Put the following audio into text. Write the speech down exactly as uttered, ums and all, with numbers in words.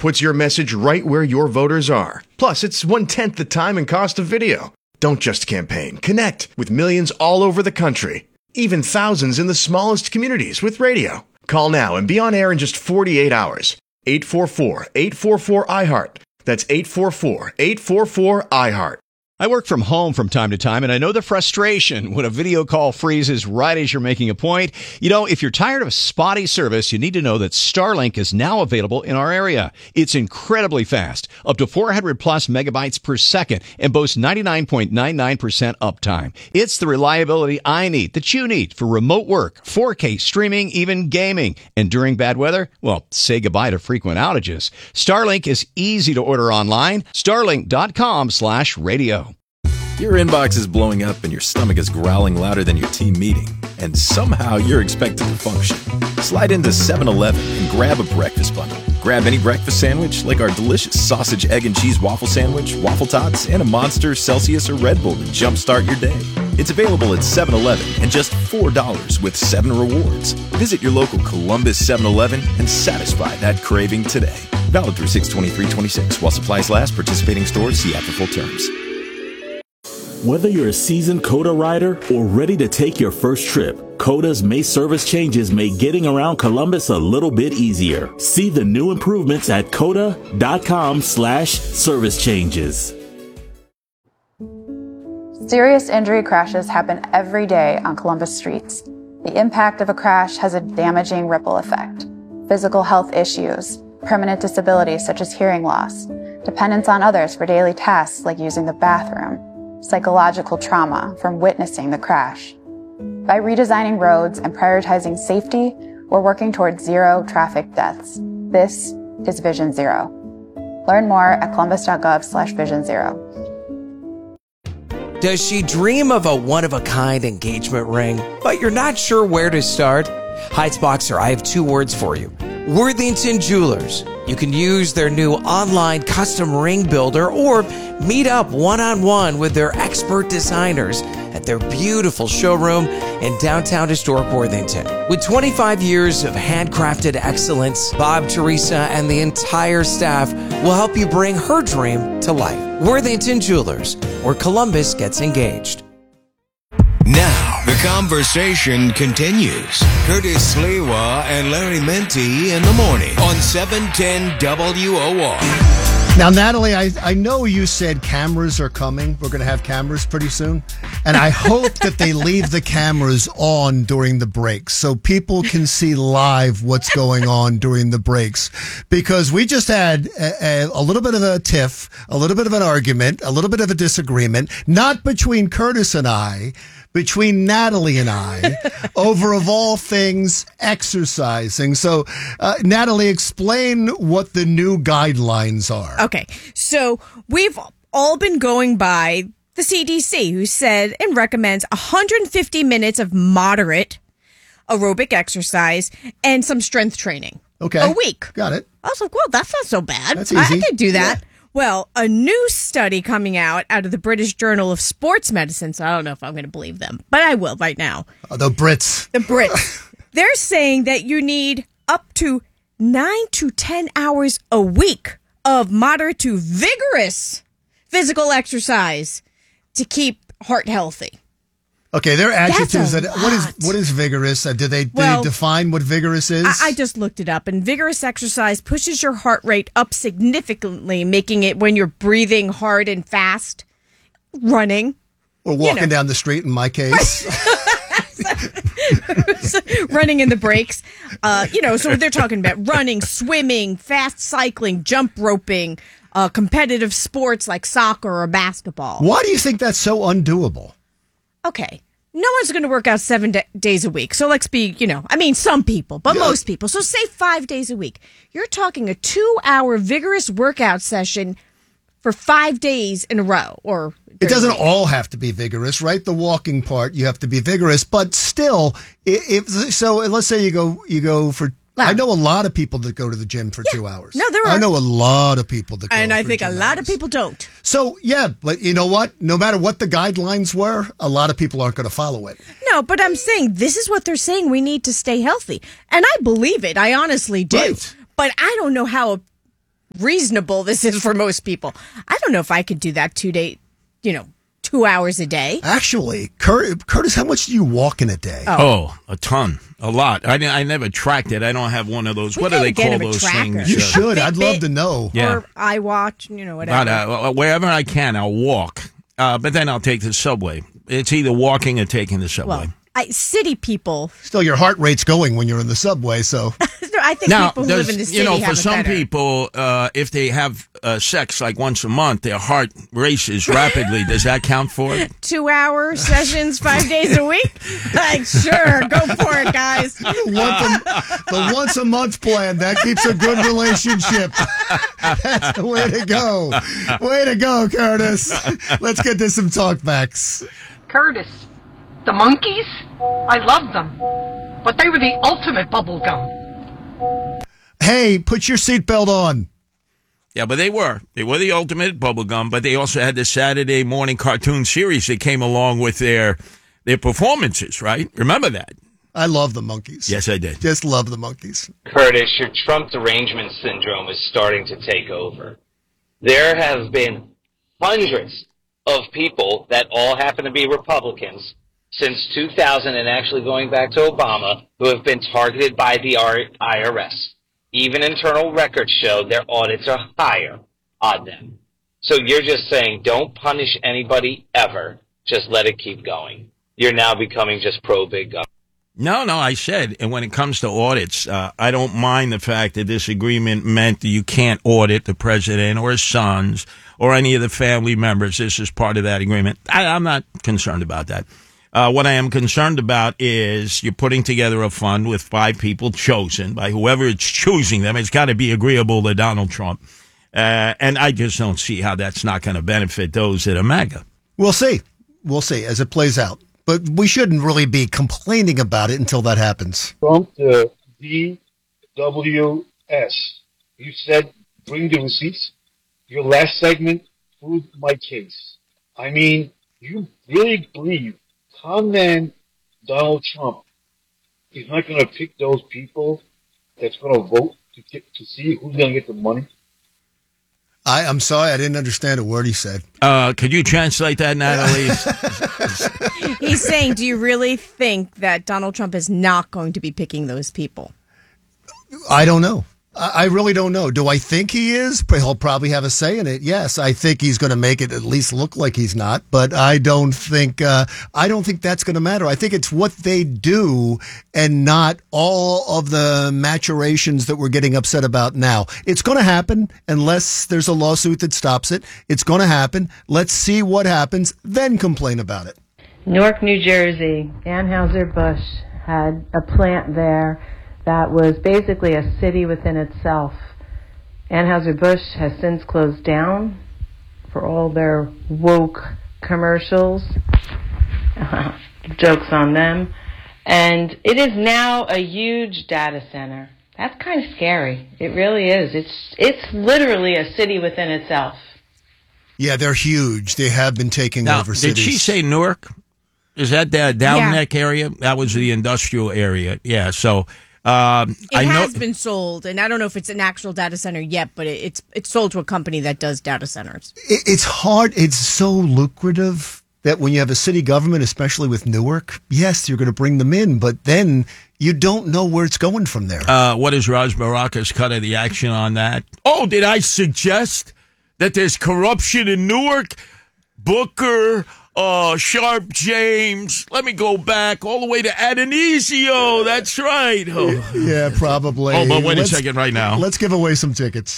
puts your message right where your voters are. Plus, it's one-tenth the time and cost of video. Don't just campaign. Connect with millions all over the country. Even thousands in the smallest communities with radio. Call now and be on air in just forty-eight hours. eight four four, eight four four, I heart. That's eight four four, eight four four, I heart. I work from home from time to time, and I know the frustration when a video call freezes right as you're making a point. You know, if you're tired of spotty service, you need to know that Starlink is now available in our area. It's incredibly fast, up to four hundred plus megabytes per second, and boasts ninety-nine point nine nine percent uptime. It's the reliability I need, that you need, for remote work, four K streaming, even gaming. And during bad weather, well, say goodbye to frequent outages. Starlink is easy to order online. Starlink.com slash radio. Your inbox is blowing up and your stomach is growling louder than your team meeting, and somehow you're expected to function. Slide into seven eleven and grab a breakfast bundle. Grab any breakfast sandwich like our delicious sausage, egg, and cheese waffle sandwich, waffle tots, and a Monster, Celsius, or Red Bull to jumpstart your day. It's available at seven eleven and just four dollars with seven rewards. Visit your local Columbus seven eleven and satisfy that craving today. Valid through six twenty-three twenty-six. While supplies last, participating stores, see app for full terms. Whether you're a seasoned COTA rider or ready to take your first trip, COTA's May service changes make getting around Columbus a little bit easier. See the new improvements at COTA.com slash service changes. Serious injury crashes happen every day on Columbus streets. The impact of a crash has a damaging ripple effect. Physical health issues, permanent disabilities such as hearing loss, dependence on others for daily tasks like using the bathroom, psychological trauma from witnessing the crash. By redesigning roads and prioritizing safety, we're working towards zero traffic deaths. This is Vision Zero. Learn more at columbus.gov slash vision zero. Does she dream of a one-of-a-kind engagement ring, but you're not sure where to start? Heights Boxer, I have two words for you. Worthington Jewelers. You can use their new online custom ring builder or meet up one-on-one with their expert designers at their beautiful showroom in downtown historic Worthington. With twenty-five years of handcrafted excellence, Bob, Teresa, and the entire staff will help you bring her dream to life. Worthington Jewelers, where Columbus gets engaged. Now, the conversation continues. Curtis Sliwa and Larry Menti in the morning on seven ten W O R. Now, Natalie, I, I know you said cameras are coming. We're going to have cameras pretty soon. And I hope that they leave the cameras on during the breaks so people can see live what's going on during the breaks. Because we just had a, a, a little bit of a tiff, a little bit of an argument, a little bit of a disagreement, not between Curtis and I, between Natalie and I, over, of all things, exercising. So, uh, Natalie, explain what the new guidelines are. Okay, so we've all been going by the C D C, who said and recommends one hundred fifty minutes of moderate aerobic exercise and some strength training. Okay. A week. Got it. I was like, well, that's not so bad. That's easy. I, I could do that. Yeah. Well, a new study coming out out of the British Journal of Sports Medicine, so I don't know if I'm going to believe them, but I will right now. Oh, the Brits. The Brits. They're saying that you need up to nine to ten hours a week of moderate to vigorous physical exercise to keep heart healthy. Okay, there are adjectives. That's a that what is lot. what is vigorous? Uh, did they, did Well, they define what vigorous is? I, I just looked it up, and vigorous exercise pushes your heart rate up significantly, making it when you're breathing hard and fast, running. Or walking you know. down the street, in my case. Running in the breaks. Uh, you know, so they're talking about running, swimming, fast cycling, jump roping, uh, competitive sports like soccer or basketball. Why do you think that's so undoable? Okay. No one's going to work out seven da- days a week. So let's be, you know, I mean, some people, but Yeah. most people. So say five days a week. You're talking a two-hour vigorous workout session for five days in a row. Or It doesn't all have to be vigorous, right? The walking part, you have to be vigorous, but still, if, if so, let's say you go, you go for. Wow. I know a lot of people that go to the gym for two hours. No, there are. I know a lot of people that go And I for think a two lot hours. of people don't. So, yeah, but you know what? No matter what the guidelines were, a lot of people aren't going to follow it. No, but I'm saying this is what they're saying. We need to stay healthy. And I believe it. I honestly do. Right. But I don't know how a reasonable this is for most people. I don't know if I could do that two day, you know, two hours a day. Actually, Cur- Curtis, how much do you walk in a day? Oh, oh a ton, a lot. I, I never tracked it. I don't have one of those. We what do they call those tracker. things? You Uh, should. I'd love to know. Yeah. Or iWatch, you know, whatever. But, uh, wherever I can, I'll walk. Uh, but then I'll take the subway. It's either walking or taking the subway. Well, I, city people. Still, your heart rate's going when you're in the subway, so. I think now, people who does, live in the city you know, have for it some better. people, uh, if they have uh, sex like once a month, their heart races rapidly. Does that count for it? Two-hour sessions, five days a week? Like, sure, go for it, guys. once a, the once a month plan, that keeps a good relationship. That's the way to go. Way to go, Curtis. Let's get to some talkbacks. Curtis, the monkeys? I loved them. But they were the ultimate bubble gum. Hey, put your seatbelt on. Yeah, but they were. They were the ultimate bubblegum, but they also had the Saturday morning cartoon series that came along with their their performances, right? Remember that? I love the monkeys. Yes, I did. Just love the monkeys. Curtis, your Trump derangement syndrome is starting to take over. There have been hundreds of people that all happen to be Republicans since two thousand and actually going back to Obama who have been targeted by the I R S. Even internal records show their audits are higher on them. So you're just saying don't punish anybody ever. Just let it keep going. You're now becoming just pro-big government. No, no, I said, and when it comes to audits, uh, I don't mind the fact that this agreement meant that you can't audit the president or his sons or any of the family members. This is part of that agreement. I, I'm not concerned about that. Uh, what I am concerned about is you're putting together a fund with five people chosen by whoever is choosing them. It's got to be agreeable to Donald Trump. Uh, and I just don't see how that's not going to benefit those that are MAGA. We'll see. We'll see as it plays out. But we shouldn't really be complaining about it until that happens. From the D W S, you said bring the receipts. Your last segment proved my case. I mean, you really believe Con man Donald Trump is not going to pick those people that's going to vote to get to see who's going to get the money? I, I'm sorry, I didn't understand a word he said. Uh, could you translate that, Natalie? He's saying, do you really think that Donald Trump is not going to be picking those people? I don't know. I really don't know. Do I think he is? But he'll probably have a say in it. Yes, I think he's going to make it at least look like he's not. But I don't think uh, I don't think that's going to matter. I think it's what they do and not all of the maturations that we're getting upset about now. It's going to happen unless there's a lawsuit that stops it. It's going to happen. Let's see what happens, then complain about it. Newark, New Jersey. Anheuser-Busch had a plant there that was basically a city within itself. Anheuser-Busch has since closed down for all their woke commercials. Jokes on them. And it is now a huge data center. That's kind of scary. It really is. It's it's literally a city within itself. Yeah, they're huge. They have been taking now, over did cities. Did she say Newark? Is that the down Yeah. neck area? That was the industrial area. Yeah, so... Um, It I has know, been sold, and I don't know if it's an actual data center yet, but it, it's it's sold to a company that does data centers. It, it's hard. It's so lucrative that when you have a city government, especially with Newark, yes, you're going to bring them in, but then you don't know where it's going from there. Uh, what is Raj Baraka's cut of the action on that? Oh, did I suggest that there's corruption in Newark? Booker, uh, Sharp James. Let me go back all the way to Adonisio. That's right. Oh. Yeah, probably. Oh, but wait Let's- a second right now. Let's give away some tickets.